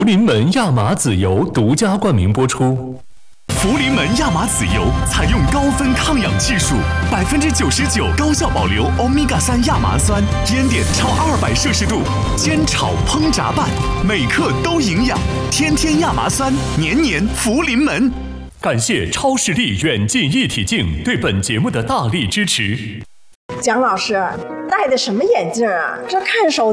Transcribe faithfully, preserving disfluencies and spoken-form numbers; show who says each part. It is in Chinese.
Speaker 1: 福临门亚麻籽油独家冠名播出。
Speaker 2: 福临门亚麻籽油采用高分抗氧技术，百分之九十九高效保留欧米伽三亚麻酸，烟点超二百摄氏度，煎炒烹炸拌，每克都营养。天天亚麻酸，年年福临门。
Speaker 1: 感谢超视力远近一体镜对本节目的大力支持。
Speaker 3: 蒋老师戴的什么眼镜啊？这看手